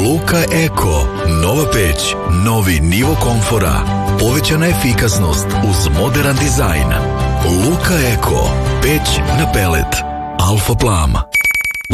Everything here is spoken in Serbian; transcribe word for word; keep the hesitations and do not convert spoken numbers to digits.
Luka Eko, nova peć, novi nivo komfora, povećana efikasnost uz modern dizajn. Luka Eko, peć na pelet, Alfa Plama.